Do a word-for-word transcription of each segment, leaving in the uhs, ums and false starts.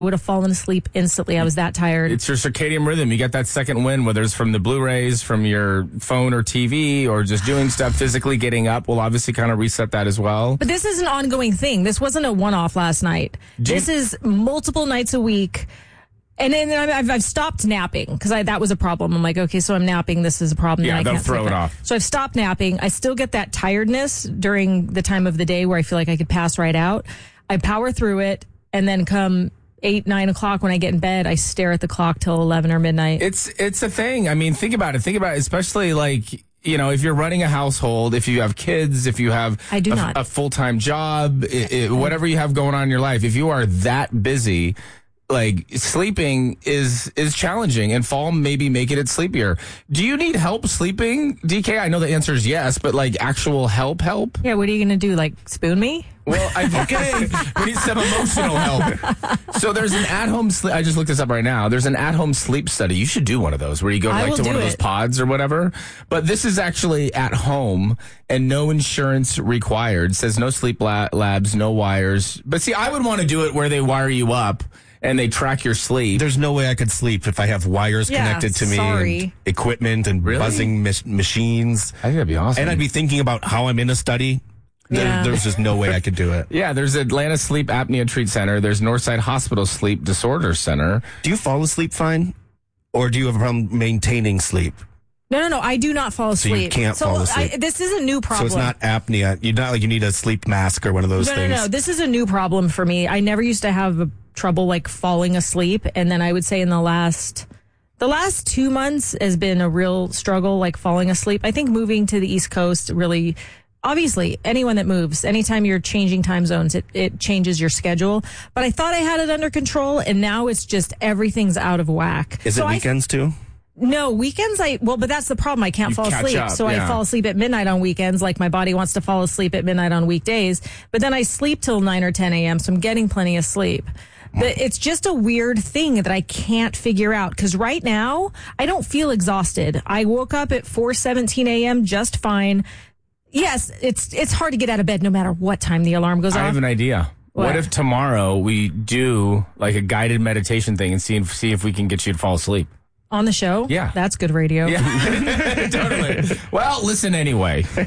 would have fallen asleep instantly. I was that tired. It's your circadian rhythm. You get that second wind, whether it's from the Blu-rays, from your phone or T V, or just doing stuff physically. Getting up will obviously kind of reset that as well. But this is an ongoing thing. This wasn't a one-off last night. Do this you- is multiple nights a week. And then I've, I've stopped napping because that was a problem. I'm like, okay, so I'm napping. This is a problem. Yeah, I they'll can't throw sleep it at. off. So I've stopped napping. I still get that tiredness during the time of the day where I feel like I could pass right out. I power through it, and then come eight, nine o'clock when I get in bed, I stare at the clock till eleven or midnight. It's it's a thing. I mean, think about it. Think about it, especially like, you know, if you're running a household, if you have kids, if you have I do a, not. a full-time job, it, it, whatever you have going on in your life, if you are that busy, like sleeping is is challenging, and fall maybe making it sleepier. Do you need help sleeping, D K? I know the answer is yes, but like actual help help? Yeah, what are you going to do? Like spoon me? Well, I think we need some emotional help. So there's an at-home sleep. I just looked this up right now. There's an at-home sleep study. You should do one of those where you go I like will to one do of those it. pods or whatever. But this is actually at home and no insurance required. It says no sleep la- labs, no wires. But see, I would want to do it where they wire you up and they track your sleep. There's no way I could sleep if I have wires Yeah, connected to me sorry. and equipment and Really? buzzing mach- machines. I think that'd be awesome. And I'd be thinking about how I'm in a study. There, Yeah. There's just no way I could do it. Yeah, there's Atlanta Sleep Apnea Treat Center. There's Northside Hospital Sleep Disorder Center. Do you fall asleep fine? Or do you have a problem maintaining sleep? No, no, no. I do not fall So you asleep. can't fall asleep. I, this is a new problem. So it's not apnea. You're not like you need a sleep mask or one of those No, things. no, no. This is a new problem for me. I never used to have a, trouble like falling asleep, and then I would say in the last the last two months has been a real struggle, like falling asleep. I think moving to the East Coast really. Obviously, anyone that moves, anytime you're changing time zones, it, it changes your schedule. But I thought I had it under control, and now it's just everything's out of whack. Is So it I- weekends too? No, weekends I well, but that's the problem. I can't You fall catch asleep. up, So yeah. I fall asleep at midnight on weekends, like my body wants to fall asleep at midnight on weekdays. But then I sleep till nine or ten a.m., so I'm getting plenty of sleep. But it's just a weird thing that I can't figure out, because right now I don't feel exhausted. I woke up at four seventeen a.m. just fine. Yes, it's it's hard to get out of bed no matter what time the alarm goes I off. have an idea. What? What? if tomorrow we do like a guided meditation thing and see if, see if we can get you to fall asleep? On the show? Yeah. That's good radio. Yeah, totally. Well, listen anyway. Q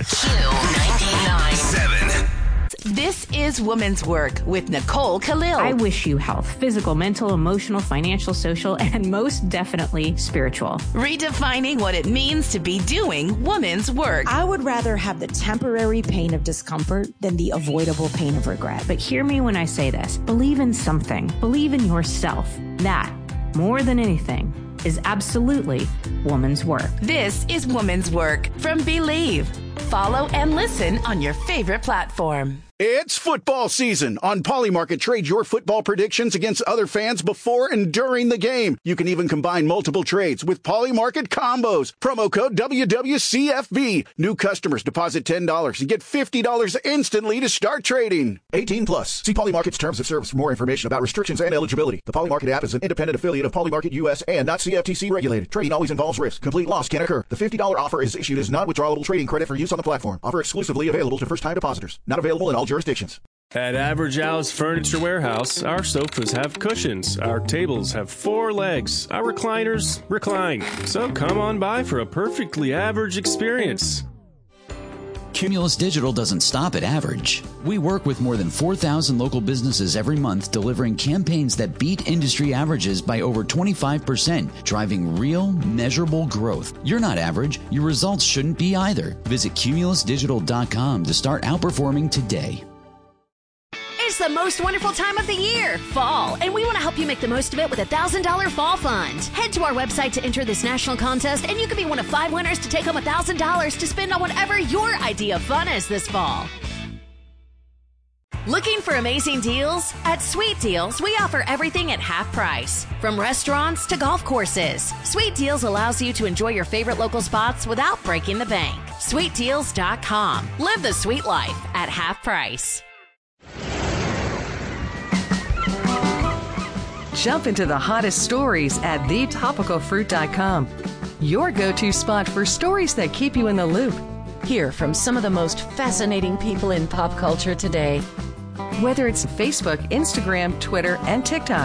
ninety-nine Seven. This is Woman's Work with Nicole Khalil. I wish you health, physical, mental, emotional, financial, social, and most definitely spiritual. Redefining what it means to be doing woman's work. I would rather have the temporary pain of discomfort than the avoidable pain of regret. But hear me when I say this. Believe in something. Believe in yourself. That, more than anything, is absolutely woman's work. This is Woman's Work from Believe. Follow and listen on your favorite platform. It's football season. On Polymarket, trade your football predictions against other fans before and during the game. You can even combine multiple trades with Polymarket combos. Promo code W W C F B. New customers deposit ten dollars and get fifty dollars instantly to start trading. eighteen plus. See Polymarket's terms of service for more information about restrictions and eligibility. The Polymarket app is an independent affiliate of Polymarket U S and not C F T C regulated. Trading always involves risk. Complete loss can occur. The fifty dollars offer is issued as non-withdrawable trading credit for use on the platform. Offer exclusively available to first-time depositors. Not available in all jurisdictions. At Average Al's Furniture Warehouse, our sofas have cushions, our tables have four legs, our recliners recline. So come on by for a perfectly average experience. Cumulus Digital doesn't stop at average. We work with more than four thousand local businesses every month, delivering campaigns that beat industry averages by over twenty-five percent, driving real, measurable growth. You're not average. Your results shouldn't be either. Visit cumulus digital dot com to start outperforming today. It's the most wonderful time of the year, fall, and we want to help you make the most of it with a one thousand dollars Fall Fund. Head to our website to enter this national contest, and you could be one of five winners to take home one thousand dollars to spend on whatever your idea of fun is this fall. Looking for amazing deals? At Sweet Deals, we offer everything at half price. From restaurants to golf courses, Sweet Deals allows you to enjoy your favorite local spots without breaking the bank. sweet deals dot com. Live the sweet life at half price. Jump into the hottest stories at the topical fruit dot com. Your go-to spot for stories that keep you in the loop. Hear from some of the most fascinating people in pop culture today. Whether it's Facebook, Instagram, Twitter, and TikTok.